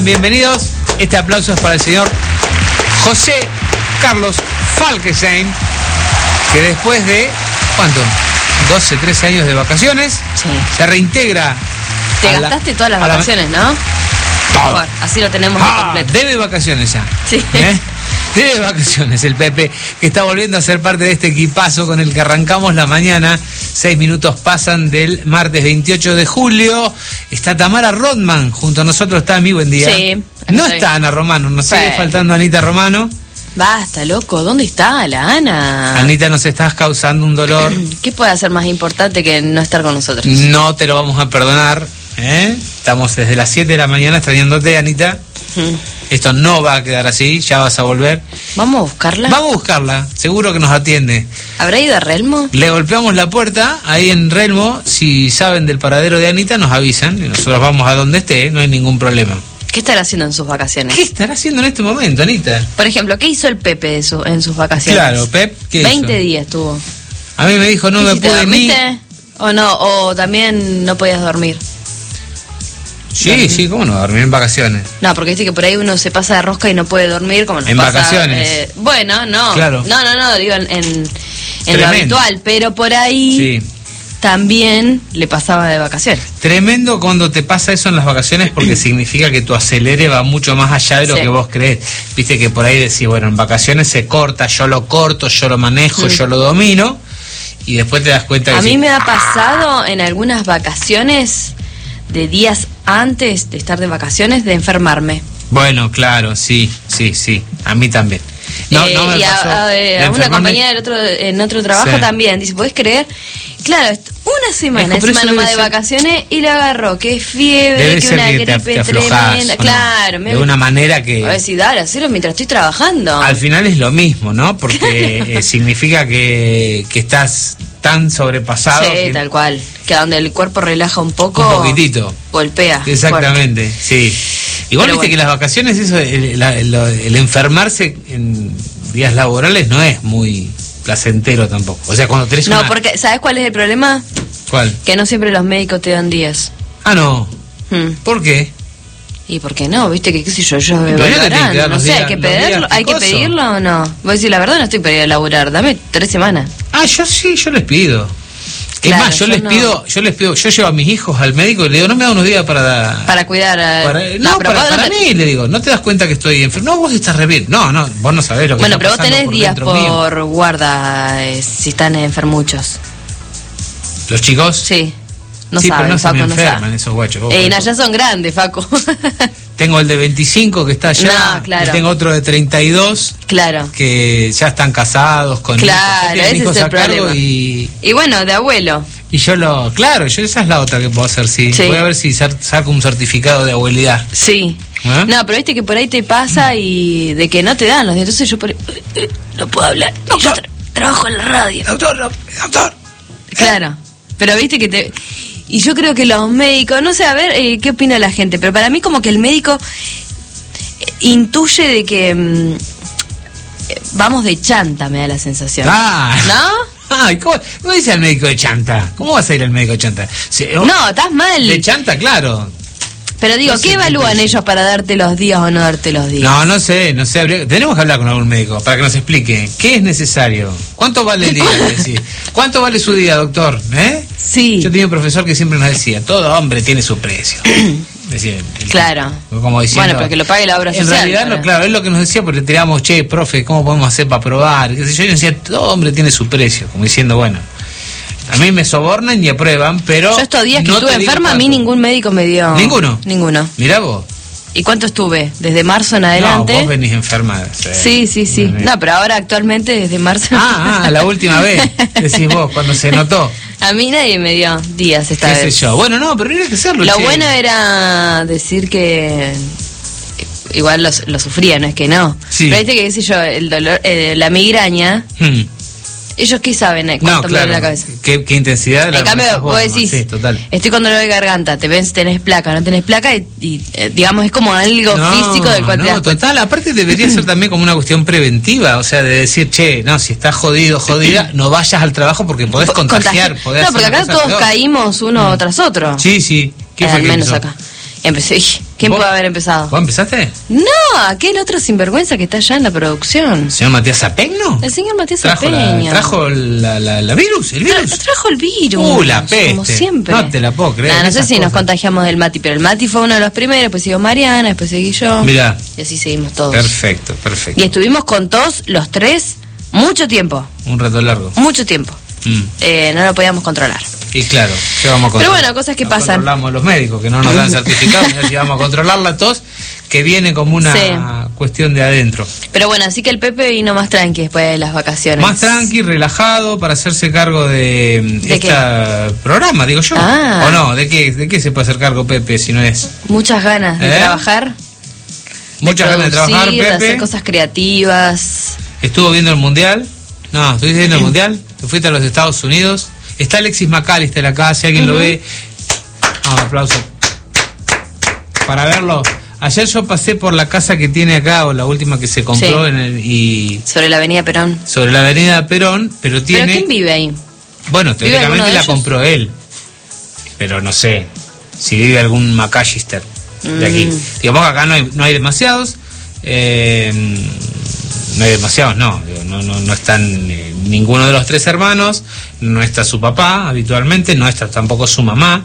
Bienvenidos, este aplauso es para el señor José Carlos Falkenstein, que después de, ¿cuánto? 12, 13 años de vacaciones, sí, se reintegra. Te gastaste todas las vacaciones, ¿no? Todo. Bueno, así lo tenemos completo. Debe vacaciones ya. Sí. Debe vacaciones el Pepe, que está volviendo a ser parte de este equipazo con el que arrancamos la mañana. 6 minutos pasan del martes 28 de julio. Está Tamara Rodman junto a nosotros. Está mi buen día. Sí. No está Ana Romano, nos sigue faltando Anita Romano. Basta, loco, ¿dónde está la Ana? Anita, nos estás causando un dolor. ¿Qué puede ser más importante que no estar con nosotros? No te lo vamos a perdonar, ¿eh? Estamos desde las 7 de la mañana extrañándote, Anita. Esto no va a quedar así, ya vas a volver. ¿Vamos a buscarla? Vamos a buscarla, seguro que nos atiende. ¿Habrá ido a Relmo? Le golpeamos la puerta, ahí en Relmo. Si saben del paradero de Anita, nos avisan y nosotros vamos a donde esté, no hay ningún problema. ¿Qué estará haciendo en sus vacaciones? ¿Qué estará haciendo en este momento, Anita? Por ejemplo, ¿qué hizo el Pepe en sus vacaciones? Claro, Pep, ¿qué 20 hizo? días tuvo. A mí me dijo, no me pude ni... ¿Dormiste? ¿O no? ¿O también no podías dormir? Sí, ¿cómo no? Dormir en vacaciones. No, porque viste que por ahí uno se pasa de rosca y no puede dormir, como nos ¿En pasa, vacaciones? Bueno, no. Claro. No, digo en lo habitual, pero por ahí Sí. también le pasaba de vacaciones. Tremendo cuando te pasa eso en las vacaciones, porque significa que tu acelere va mucho más allá de lo que vos crees. Viste que por ahí decís, bueno, en vacaciones se corta, yo lo corto, yo lo manejo, yo lo domino, y después te das cuenta que... A mí me ha pasado en algunas vacaciones, de días antes de estar de vacaciones, de enfermarme. Bueno, claro, sí, a mí también. No me y pasó de a una enfermarme. compañera en otro trabajo también, dice, ¿podés creer? Claro, una semana encima nomás de vacaciones y le agarró, que fiebre, Debe que ser una que te gripe aflojás, tremenda. ¿o no? Claro, de una manera que... A ver si dale, hacerlo mientras estoy trabajando. Al final es lo mismo, ¿no? Porque significa que estás tan sobrepasado. Sí, que... tal cual. Que donde el cuerpo relaja un poco, un poquitito. Golpea. Exactamente, fuerte. sí. Igual Pero viste que las vacaciones, eso, el enfermarse en días laborales no es muy placentero tampoco. O sea, cuando tenés No, porque ¿sabes cuál es el problema? ¿Cuál? Que no siempre los médicos te dan días. Ah, no. ¿Por qué? ¿Y por qué no? ¿Viste que qué sé yo? Pero ya te tienen que dar no los sé, días, hay que los días pedirlo, hay que picosos. pedirlo o no. Vos decís, la verdad no estoy para ir a laburar, dame 3 semanas. Ah, yo les pido. Claro, es más, yo les pido, yo llevo a mis hijos al médico y le digo, no me da unos días para cuidar a... para mí, le digo, no te das cuenta que estoy enfermo. No, vos estás re bien. No, vos no sabés lo que Bueno, está pero vos pasando tenés días dentro mío. por guarda si están enfermuchos. ¿Los chicos? Sí. No sí, saben, pero no se Facu, me no enferman sabe. esos guachos. Ya son grandes, Facu. Tengo el de 25 que está allá, No, claro. y tengo otro de 32 Claro. que ya están casados con Claro, hijos, ese hijos es el a cargo problema. y bueno, de abuelo. esa es la otra que puedo hacer, sí. Sí. Voy a ver si saco un certificado de abuelidad. Sí. ¿Eh? No, pero viste que por ahí te pasa y de que no te dan los días. Entonces yo por ahí, no puedo hablar. Yo trabajo en la radio. Doctor. Claro. Pero viste que te... Y yo creo que los médicos, no sé, a ver qué opina la gente, pero para mí como que el médico intuye de que vamos de chanta, me da la sensación. Ah. ¿No? Ay, ¿cómo dice el médico de chanta? ¿Cómo vas a ir al médico de chanta? No, estás mal. De chanta, claro. Pero digo, No sé ¿qué evalúan ellos para darte los días o no darte los días? No sé. Tenemos que hablar con algún médico para que nos explique qué es necesario. ¿Cuánto vale el día? ¿Cuánto vale su día, doctor? Sí. Yo tenía un profesor que siempre nos decía, todo hombre tiene su precio. Decía, claro. Como diciendo, bueno, pero que lo pague la obra social. En realidad, claro, es lo que nos decía, porque le tirábamos, che, profe, ¿cómo podemos hacer para probar? ¿Qué sé yo? Y decía, todo hombre tiene su precio. Como diciendo, bueno, a mí me sobornan y aprueban, pero... Yo estos días que no estuve enferma, a mí ningún médico me dio... ¿Ninguno? Ninguno. Mirá vos. ¿Y cuánto estuve? ¿Desde marzo en adelante? No, vos venís enfermada. Sí. No, pero ahora actualmente desde marzo... La última vez, decís vos, cuando se notó. A mí nadie me dio días esta vez. ¿Qué sé yo? Bueno, no, pero habría que hacerlo. Lo bueno era decir que... Igual lo sufría, no es que no. Sí. Pero viste que, qué sé yo, el dolor, la migraña... ¿Ellos qué saben cuánto me duele la cabeza? ¿Qué intensidad? En cambio, vos decís, sí, total. estoy con dolor de garganta, te ven si tenés placa, no tenés placa, y digamos, es como algo físico del cual te das cuenta. Total, aparte debería ser también como una cuestión preventiva, o sea, de decir, che, no, si estás jodida, no vayas al trabajo porque podés contagiar. No, porque acá todos caímos uno tras otro. Sí. ¿Qué fue al menos acá. Empecé, ¿Quién puede haber empezado? ¿Vos empezaste? No, aquel otro sinvergüenza que está allá en la producción. ¿El señor Matías Apeño? El señor Matías Apeño. ¿Trajo la virus? ¿El virus? Trajo el virus. La peste. Como siempre. No te la puedo creer. No sé si nos contagiamos del Mati, pero el Mati fue uno de los primeros, después siguió Mariana, después seguí yo. Mirá. Y así seguimos todos. Perfecto. Y estuvimos con todos los tres mucho tiempo. Un rato largo. Mucho tiempo. No lo podíamos controlar. Y claro, ¿qué vamos a controlar? Pero bueno, cosas que pasan. Controlamos los médicos que no nos dan certificado, y así vamos a controlar la tos, que viene como una cuestión de adentro. Pero bueno, así que el Pepe vino más tranqui después de las vacaciones. Más tranqui, relajado, para hacerse cargo de este programa, digo yo. ¿O no? ¿De qué se puede hacer cargo Pepe si no es? Muchas ganas de trabajar. Muchas ganas de trabajar, Pepe. De hacer cosas creativas. Estuvo viendo el Mundial. No, ¿estuviste viendo el Mundial? ¿Te fuiste a los Estados Unidos? Está Alexis McAllister acá, si alguien lo ve. Un aplauso. Para verlo. Ayer yo pasé por la casa que tiene acá, o la última que se compró, sobre la avenida Perón. Sobre la avenida Perón, pero tiene... ¿Pero quién vive ahí? Bueno, teóricamente la compró él. Pero no sé si vive algún McAllister de aquí. Digamos que acá no hay demasiados. No hay demasiados, no están ninguno de los tres hermanos, no está su papá habitualmente, no está tampoco su mamá.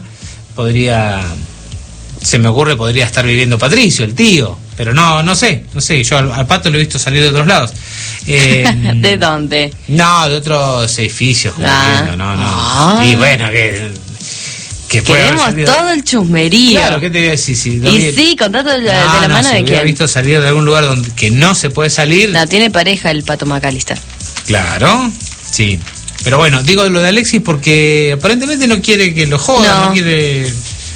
Se me ocurre, podría estar viviendo Patricio, el tío, pero no sé, yo al Pato lo he visto salir de otros lados. ¿De dónde? No, de otros edificios. Y bueno, que queremos todo el chusmerío. Claro, ¿qué te voy a decir? Contando de la mano de quién. ¿Has visto salir de algún lugar donde que no se puede salir? No, tiene pareja el Pato McAllister. Claro, sí. Pero bueno, digo lo de Alexis porque aparentemente no quiere que lo jodan, no quiere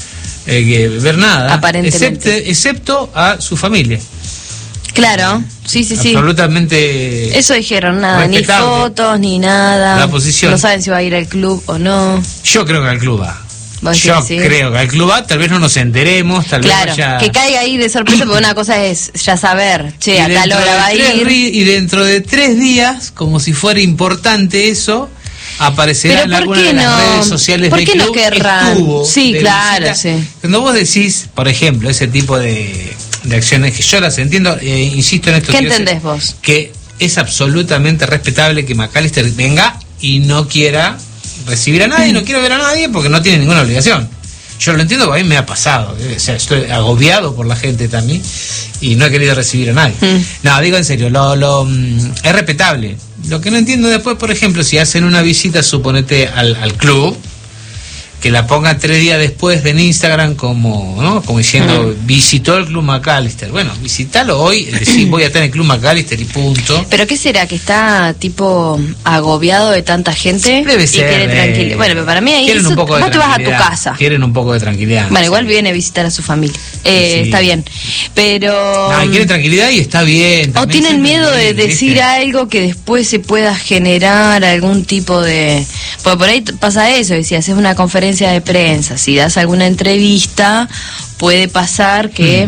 ver nada. Aparentemente. Excepto a su familia. Claro, sí. Absolutamente. Eso dijeron, nada, ni fotos, ni nada. La posición. No saben si va a ir al club o no. Yo creo que al club va. Yo creo que al club va, tal vez no nos enteremos, tal vez vaya... que caiga ahí de sorpresa, porque una cosa es ya saber, a tal hora va a ir. Y dentro de 3 días, como si fuera importante eso, aparecerá en alguna de las redes sociales del club. ¿Por qué no querrán? Sí, claro, sí. Cuando vos decís, por ejemplo, ese tipo de acciones que yo las entiendo, insisto en esto. ¿Qué entendés vos? Que es absolutamente respetable que McAllister venga y no quiera recibir a nadie, no quiero ver a nadie porque no tiene ninguna obligación. Yo lo entiendo, porque a mí me ha pasado, o sea, estoy agobiado por la gente también y no he querido recibir a nadie. No, digo en serio, es respetable. Lo que no entiendo después, por ejemplo, si hacen una visita, suponete al club, que la ponga 3 días después en Instagram como diciendo visitó el Club McAllister. Bueno, visitalo hoy, decir voy a estar en el Club McAllister y punto. ¿Pero qué será? ¿Que está tipo agobiado de tanta gente? Debe ser. Y quiere tranquilidad. Bueno, pero para mí ahí quieren un poco de vos te vas a tu casa. Quieren un poco de tranquilidad. Bueno, igual viene a visitar a su familia. Está bien. Pero... No, quieren tranquilidad y está bien. O tienen miedo de decir algo que después se pueda generar algún tipo de... Porque por ahí pasa eso, y si haces una conferencia de prensa, si das alguna entrevista, puede pasar que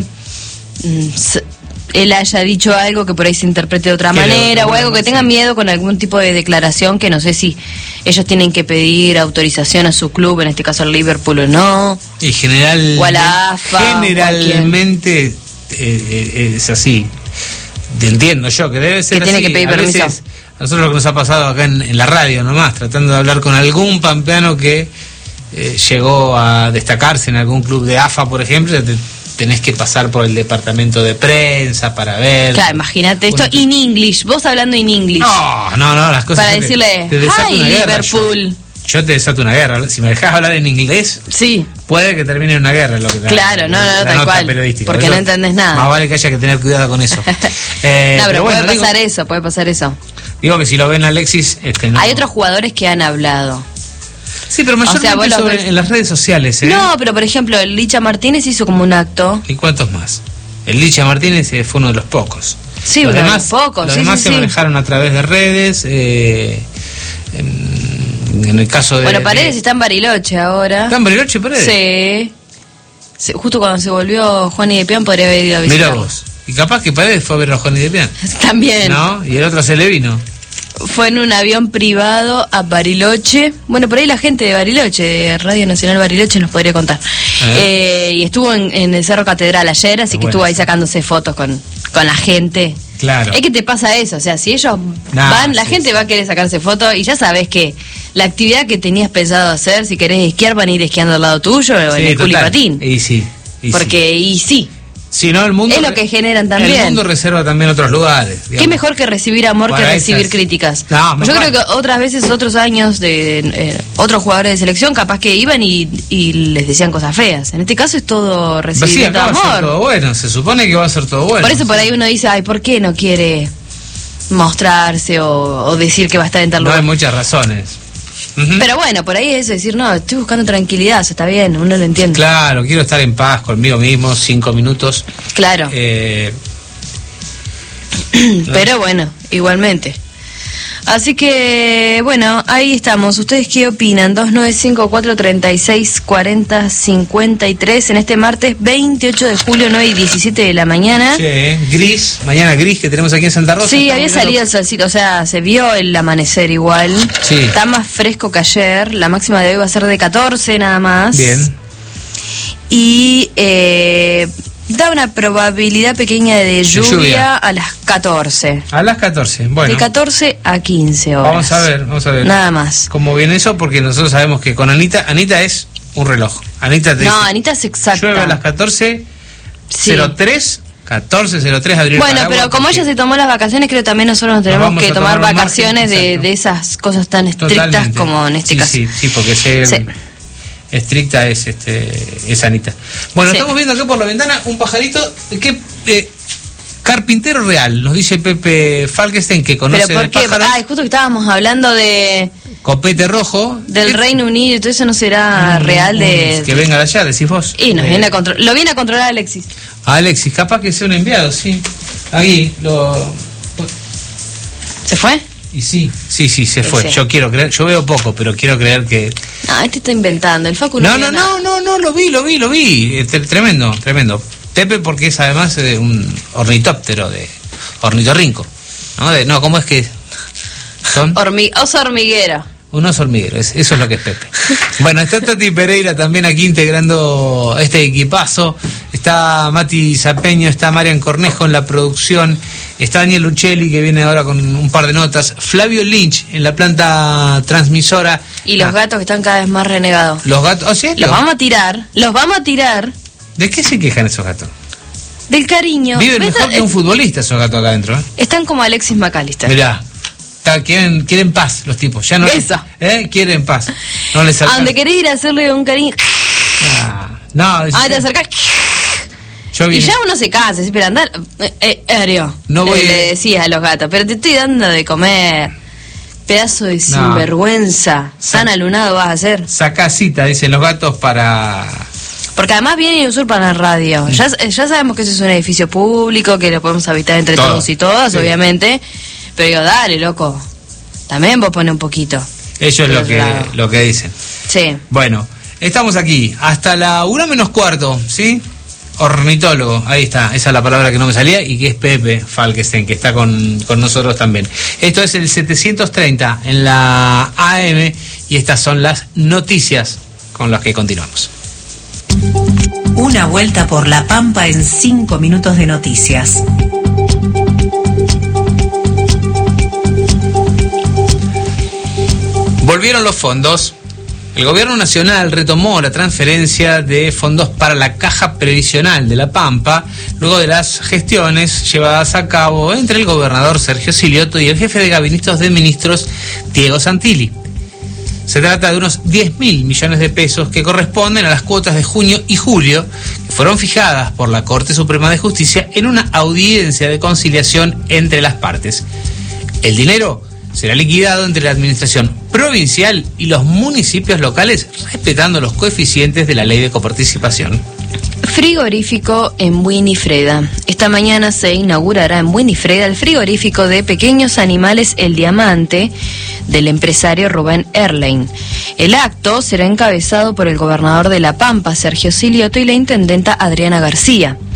él haya dicho algo que por ahí se interprete de otra manera, o algo que tenga miedo con algún tipo de declaración que no sé si ellos tienen que pedir autorización a su club, en este caso al Liverpool o no. Y o a la AFA. Generalmente es así. Entiendo yo que debe ser que así. Tiene que pedir permiso. A nosotros lo que nos ha pasado acá en la radio nomás, tratando de hablar con algún pampeano que llegó a destacarse en algún club de AFA, por ejemplo, tenés que pasar por el departamento de prensa para ver. Claro, imagínate esto in English, vos hablando in English. No, las cosas. Para decirle, hi Liverpool. Yo te desato una guerra. Si me dejas hablar en inglés, sí, puede que termine en una guerra. Claro, tal cual. Porque no entendés nada. Más vale que haya que tener cuidado con eso. pero bueno, puede pasar eso. Digo que si lo ven Alexis, no. Hay otros jugadores que han hablado. Sí, pero mayormente en las redes sociales. No, pero por ejemplo, el Licha Martínez hizo como un acto. ¿Y cuántos más? El Licha Martínez fue uno de los pocos. Sí, los demás, pocos. Los demás se manejaron a través de redes. En el caso de... Bueno, Paredes está en Bariloche ahora. ¿Está en Bariloche Paredes? Sí. Justo cuando se volvió Juan y de Pian podría haber ido a visitar. Mirá vos. Y capaz que Paredes fue a ver a Juan y de Pian. También. ¿No? Y el otro se le vino. Fue en un avión privado a Bariloche. Bueno, por ahí la gente de Bariloche, de Radio Nacional Bariloche, nos podría contar. Y estuvo en el Cerro Catedral ayer, así que estuvo ahí sacándose fotos con la gente. Claro. Es que te pasa eso, o sea, si ellos van, la gente va a querer sacarse fotos y ya sabes que la actividad que tenías pensado hacer, si querés esquiar, van a ir esquiando al lado tuyo o en el culipatín. Y sí. Si no, el mundo es lo que generan también. El mundo reserva también otros lugares. Digamos. Qué mejor que recibir amor que recibir críticas. No, yo creo que otras veces, otros años de otros jugadores de selección, capaz que iban y les decían cosas feas. En este caso es todo recibir amor. Va a ser todo bueno, se supone que va a ser todo bueno. Por eso por ahí uno dice, ay, ¿por qué no quiere mostrarse o decir que va a estar en tal lugar? No, hay muchas razones. Pero bueno, por ahí es decir, no, estoy buscando tranquilidad, eso está bien, uno lo entiende. Claro, quiero estar en paz conmigo mismo, 5 minutos. Claro. Pero bueno, igualmente. Así que, bueno, ahí estamos. ¿Ustedes qué opinan? 2954-3640-53 en este martes 28 de julio, 9:17 de la mañana. Sí, gris, mañana gris que tenemos aquí en Santa Rosa. Sí, había salido el solcito, o sea, se vio el amanecer igual. Sí. Está más fresco que ayer. La máxima de hoy va a ser de 14 nada más. Bien. Y da una probabilidad pequeña de lluvia a las 14. A las 14, bueno. De 14 a 15 horas. Vamos a ver. Nada más. ¿Cómo viene eso? Porque nosotros sabemos que con Anita es un reloj. Anita te dice, Anita es exacta. llueve a las 14:03, sí. 14:03 abrir Bueno, pero como ella se tomó las vacaciones, creo que también nosotros nos tenemos que tomar vacaciones de esas cosas tan estrictas. Totalmente. Como en este caso. Sí, porque estricta es Anita. Bueno, estamos viendo acá por la ventana un pajarito que carpintero real, nos dice Pepe Falkenstein, que conoce el pájaro. Justo que estábamos hablando de copete rojo del Reino Unido, y todo eso no será real de que venga de allá, decís vos. Y nos viene a lo viene a controlar Alexis. Alexis, capaz que sea un enviado, sí. Ahí ¿Se fue? Y sí, se fue. Yo quiero creer, yo veo poco, pero quiero creer que... No, este está inventando, el Facu no, lo vi. Tremendo. Pepe porque es además un ornitóptero de ornitorrinco. ¿No? ¿Cómo es que son? Oso hormiguero. Un oso hormiguero, eso es lo que es Pepe. Bueno, está Tati Pereira también aquí integrando este equipazo. Está Mati Zapeño, está Marian Cornejo en la producción. Está Daniel Uccelli, que viene ahora con un par de notas. Flavio Lynch en la planta transmisora. Y los gatos que están cada vez más renegados. Los gatos, ¿sí? Los vamos a tirar. ¿De qué se quejan esos gatos? Del cariño. Viven mejor que un futbolista esos gatos acá adentro. Están como Alexis McAllister. Mirá. Quieren paz los tipos, ya no. Eso. Quieren paz. No les alcanza. ¿A dónde querés ir a hacerle un cariño? Te acercás. Y ya uno se cansa, pero andar. No voy le decías a los gatos, pero te estoy dando de comer. Pedazo de sinvergüenza. Tan alunado vas a ser. Saca cita, dicen los gatos, para. Porque además vienen y usurpan la radio. Ya sabemos que eso es un edificio público, que lo podemos habitar entre todos y todas, obviamente. Pero digo, dale, loco. También vos pones un poquito. Eso es lo que dicen. Sí. Bueno, estamos aquí hasta la 1:15, ¿sí? Ornitólogo, ahí está, esa es la palabra que no me salía, y que es Pepe Falkenstein, que está con nosotros también. Esto es el 730 en la AM, y estas son las noticias con las que continuamos. Una vuelta por la Pampa en 5 minutos de noticias. Volvieron los fondos. El gobierno nacional retomó la transferencia de fondos para la caja previsional de La Pampa, luego de las gestiones llevadas a cabo entre el gobernador Sergio Silioto y el jefe de gabinetes de ministros, Diego Santilli. Se trata de unos 10.000 millones de pesos que corresponden a las cuotas de junio y julio, que fueron fijadas por la Corte Suprema de Justicia en una audiencia de conciliación entre las partes. El dinero será liquidado entre la administración provincial y los municipios locales, respetando los coeficientes de la ley de coparticipación. Frigorífico en Winifreda. Esta mañana se inaugurará en Winifreda el frigorífico de pequeños animales El Diamante, del empresario Rubén Erlein. El acto será encabezado por el gobernador de La Pampa, Sergio Silioto, y la intendenta Adriana García.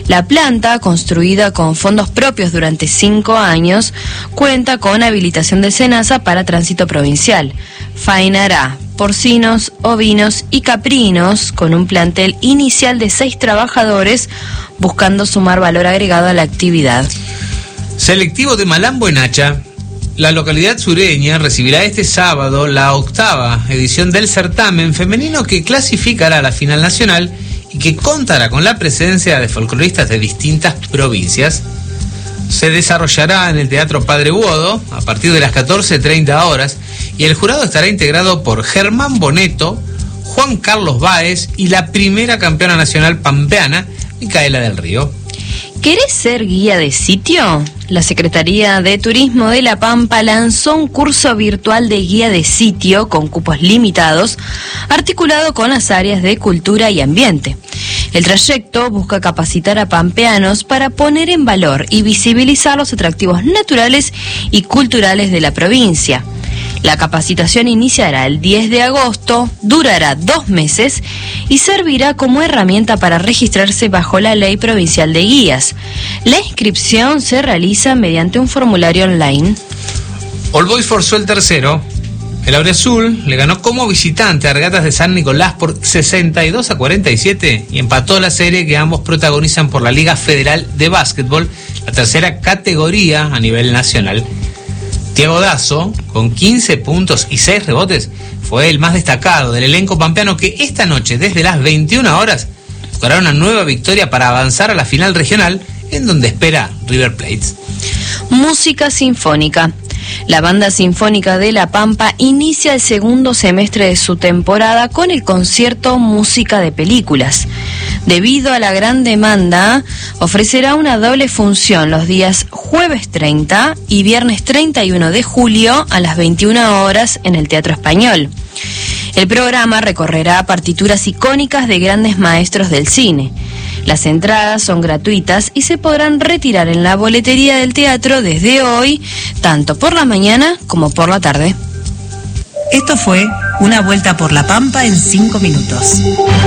La planta, construida con fondos propios durante 5 años, cuenta con habilitación de SENASA para tránsito provincial. Faenará porcinos, ovinos y caprinos con un plantel inicial de 6 trabajadores, buscando sumar valor agregado a la actividad. Selectivo de Malambo en Hacha. La localidad sureña recibirá este sábado la 8ª edición del certamen femenino que clasificará a la final nacional y que contará con la presencia de folcloristas de distintas provincias. Se desarrollará en el Teatro Padre Bodo a partir de las 14:30 horas y el jurado estará integrado por Germán Boneto, Juan Carlos Báez y la primera campeona nacional pampeana, Micaela del Río. ¿Querés ser guía de sitio? La Secretaría de Turismo de La Pampa lanzó un curso virtual de guía de sitio con cupos limitados, articulado con las áreas de cultura y ambiente. El trayecto busca capacitar a pampeanos para poner en valor y visibilizar los atractivos naturales y culturales de la provincia. La capacitación iniciará el 10 de agosto, durará 2 meses y servirá como herramienta para registrarse bajo la Ley Provincial de Guías. La inscripción se realiza mediante un formulario online. All Boys forzó el tercero. El Auriazul le ganó como visitante a Regatas de San Nicolás por 62-47 y empató la serie que ambos protagonizan por la Liga Federal de Básquetbol, la tercera categoría a nivel nacional. Thiago Dazo, con 15 puntos y 6 rebotes, fue el más destacado del elenco pampeano que esta noche, desde las 21 horas, buscará una nueva victoria para avanzar a la final regional, en donde espera River Plate. Música sinfónica. La Banda Sinfónica de La Pampa inicia el segundo semestre de su temporada con el concierto Música de Películas. Debido a la gran demanda, ofrecerá una doble función los días jueves 30 y viernes 31 de julio a las 21 horas en el Teatro Español. El programa recorrerá partituras icónicas de grandes maestros del cine. Las entradas son gratuitas y se podrán retirar en la boletería del teatro desde hoy, tanto por la mañana como por la tarde. Esto fue Una Vuelta por La Pampa en 5 minutos.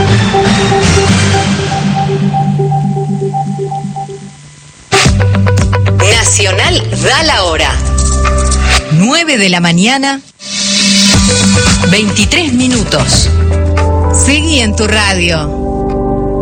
Nacional da la hora. 9 de la mañana, 23 minutos. Seguí en tu radio.